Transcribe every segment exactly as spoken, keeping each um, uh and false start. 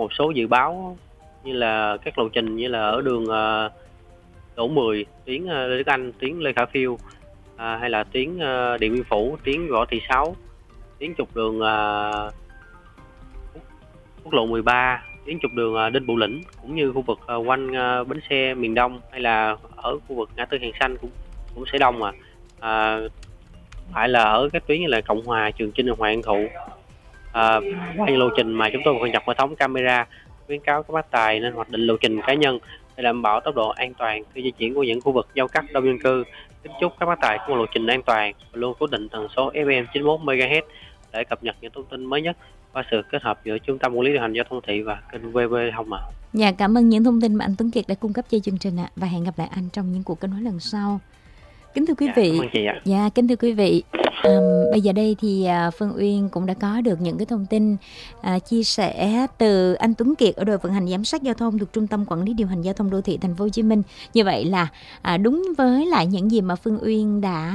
một số dự báo như là các lộ trình như là ở đường uh, Đỗ mười, tuyến uh, Lê Đức Anh, tuyến Lê Khả Phiêu, uh, hay là tuyến uh, Điện Biên Phủ, tuyến Võ Thị Sáu, tuyến trục đường uh, quốc lộ mười ba, tuyến trục đường uh, Đinh Bộ Lĩnh, cũng như khu vực uh, quanh uh, bến xe miền Đông hay là ở khu vực ngã tư Hàng Xanh cũng cũng sẽ đông. À, uh, phải là ở các tuyến như là Cộng Hòa, Trường Chinh, Hoàng An Thụ. À, qua lộ trình mà chúng tôi còn nhập hệ thống camera, khuyến cáo các bác tài nên hoạch định lộ trình cá nhân để đảm bảo tốc độ an toàn khi di chuyển qua những khu vực giao cắt đông dân cư. Kính chúc các bác tài có một lộ trình an toàn và luôn cố định tần số ép em chín mươi mốt mê ga héc để cập nhật những thông tin mới nhất qua sự kết hợp giữa Trung tâm Quản lý điều hành giao thông thị và kênh vê vê Thông ạ. Dạ, cảm ơn những thông tin mà anh Tuấn Kiệt đã cung cấp cho chương trình ạ, và hẹn gặp lại anh trong những cuộc kết nối lần sau. Kính thưa quý vị, dạ, dạ kính thưa quý vị, um, bây giờ đây thì uh, Phương Uyên cũng đã có được những cái thông tin uh, chia sẻ từ anh Tuấn Kiệt ở đội vận hành giám sát giao thông thuộc Trung tâm Quản lý điều hành giao thông đô thị Thành phố Hồ Chí Minh. Như vậy là uh, đúng với lại những gì mà Phương Uyên đã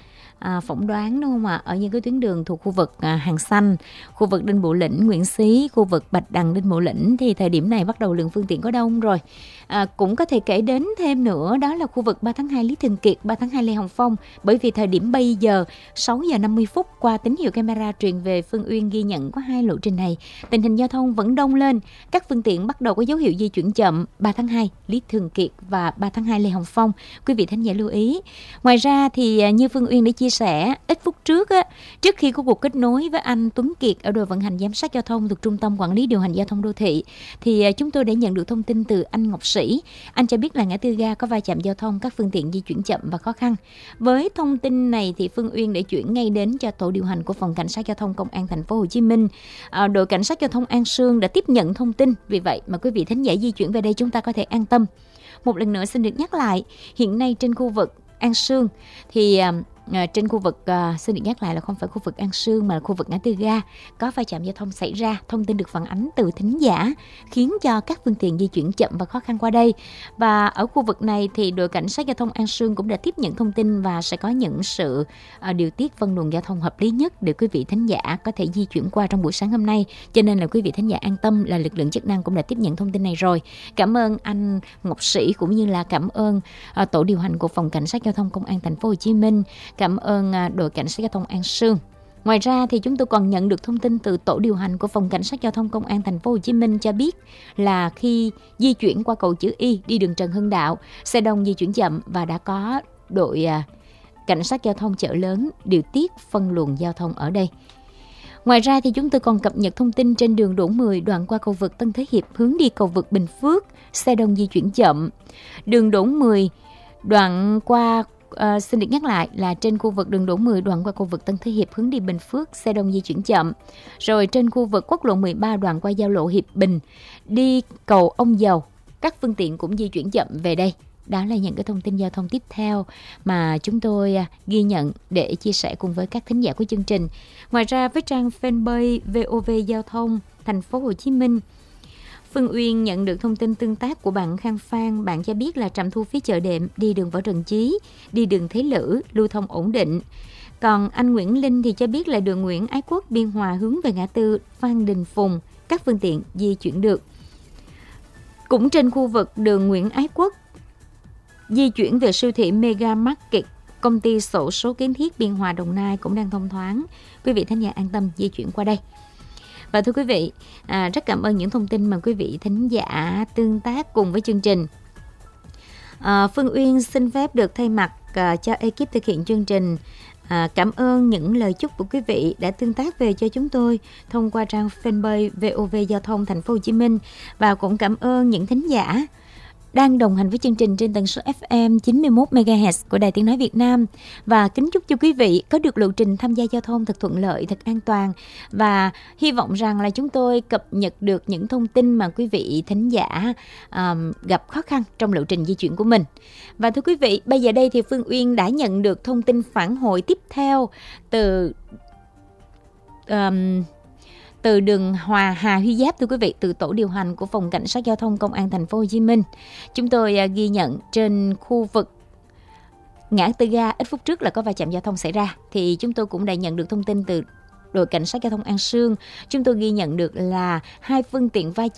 À, phỏng đoán đúng không ạ? Ở những cái tuyến đường thuộc khu vực à, Hàng Xanh, khu vực Đinh Bộ Lĩnh, Nguyễn Xí, khu vực Bạch Đằng, Đinh Bộ Lĩnh thì thời điểm này bắt đầu lượng phương tiện có đông rồi. À, cũng có thể kể đến thêm nữa đó là khu vực ba tháng hai Lý Thường Kiệt, ba tháng hai Lê Hồng Phong, bởi vì thời điểm bây giờ sáu giờ năm mươi phút qua tín hiệu camera truyền về Phương Uyên ghi nhận có hai lộ trình này, tình hình giao thông vẫn đông lên, các phương tiện bắt đầu có dấu hiệu di chuyển chậm ba tháng hai Lý Thường Kiệt và ba tháng hai Lê Hồng Phong. Quý vị thính giả lưu ý. Ngoài ra thì như Phương Uyên đã chia sẻ ít phút trước á, trước khi có cuộc kết nối với anh Tuấn Kiệt ở đội vận hành giám sát giao thông thuộc Trung tâm Quản lý điều hành giao thông đô thị, thì chúng tôi đã nhận được thông tin từ anh Ngọc Sĩ. Anh cho biết là ngã tư ga có va chạm giao thông, các phương tiện di chuyển chậm và khó khăn. Với thông tin này thì Phương Uyên đã chuyển ngay đến cho tổ điều hành của phòng cảnh sát giao thông công an Thành phố Hồ Chí Minh. À, đội cảnh sát giao thông An Sương đã tiếp nhận thông tin, vì vậy mà quý vị thính giả di chuyển về đây chúng ta có thể an tâm. Một lần nữa xin được nhắc lại, hiện nay trên khu vực An Sương thì À, trên khu vực à, xin được nhắc lại là không phải khu vực An Sương mà là khu vực ngã tư ga có va chạm giao thông xảy ra. Thông tin được phản ánh từ thính giả khiến cho các phương tiện di chuyển chậm và khó khăn qua đây. Và ở khu vực này thì đội cảnh sát giao thông An Sương cũng đã tiếp nhận thông tin và sẽ có những sự à, điều tiết phân luồng giao thông hợp lý nhất để quý vị thính giả có thể di chuyển qua trong buổi sáng hôm nay. Cho nên là quý vị thính giả an tâm là lực lượng chức năng cũng đã tiếp nhận thông tin này rồi. Cảm ơn anh Ngọc Sĩ cũng như là cảm ơn à, tổ điều hành của phòng cảnh sát giao thông công an Thành phố Hồ Chí Minh. Cảm ơn đội cảnh sát giao thông An Sương. Ngoài ra thì chúng tôi còn nhận được thông tin từ tổ điều hành của phòng cảnh sát giao thông công an Thành phố Hồ Chí Minh cho biết là khi di chuyển qua cầu chữ Y đi đường Trần Hưng Đạo, xe đông di chuyển chậm và đã có đội cảnh sát giao thông chợ lớn điều tiết phân luồng giao thông ở đây. Ngoài ra thì chúng tôi còn cập nhật thông tin trên đường Đỗ mười đoạn qua cầu vượt Tân Thế Hiệp hướng đi cầu vượt Bình Phước, xe đông di chuyển chậm. Đường Đỗ mười đoạn qua Uh, xin được nhắc lại là trên khu vực đường Đỗ mười đoạn qua khu vực Tân Thế Hiệp hướng đi Bình Phước, xe đông di chuyển chậm. Rồi trên khu vực quốc lộ mười ba đoạn qua giao lộ Hiệp Bình đi cầu Ông Dầu, các phương tiện cũng di chuyển chậm về đây. Đó là những cái thông tin giao thông tiếp theo mà chúng tôi uh, ghi nhận để chia sẻ cùng với các thính giả của chương trình. Ngoài ra với trang fanpage vê o vê Giao thông Thành phố Hồ Chí Minh, Phương Uyên nhận được thông tin tương tác của bạn Khang Phan. Bạn cho biết là trạm thu phí chợ đệm đi đường Võ Trần Chí, đi đường Thế Lữ, lưu thông ổn định. Còn anh Nguyễn Linh thì cho biết là đường Nguyễn Ái Quốc Biên Hòa hướng về ngã tư Phan Đình Phùng, các phương tiện di chuyển được. Cũng trên khu vực đường Nguyễn Ái Quốc, di chuyển về siêu thị Mega Market, công ty xổ số kiến thiết Biên Hòa Đồng Nai cũng đang thông thoáng. Quý vị thính giả an tâm di chuyển qua đây. Và thưa quý vị, à, rất cảm ơn những thông tin mà quý vị thính giả tương tác cùng với chương trình. À, Phương Uyên xin phép được thay mặt à, cho ekip thực hiện chương trình à, cảm ơn những lời chúc của quý vị đã tương tác về cho chúng tôi thông qua trang fanpage vê o vê Giao thông Thành phố Hồ Chí Minh, và cũng cảm ơn những thính giả đang đồng hành với chương trình trên tần số ép em chín mươi mốt mê ga héc của Đài Tiếng Nói Việt Nam, và kính chúc cho quý vị có được lộ trình tham gia giao thông thật thuận lợi, thật an toàn, và hy vọng rằng là chúng tôi cập nhật được những thông tin mà quý vị thính giả um, gặp khó khăn trong lộ trình di chuyển của mình. Và thưa quý vị, bây giờ đây thì Phương Uyên đã nhận được thông tin phản hồi tiếp theo từ um, từ đường Hòa Hà Huy Giáp, thưa quý vị, từ tổ điều hành của phòng cảnh sát giao thông công an Thành phố Hồ Chí Minh. Chúng tôi uh, ghi nhận trên khu vực ngã tư ga ít phút trước là có va chạm giao thông xảy ra, thì chúng tôi cũng đã nhận được thông tin từ đội cảnh sát giao thông An Sương. Chúng tôi ghi nhận được là hai phương tiện va chạm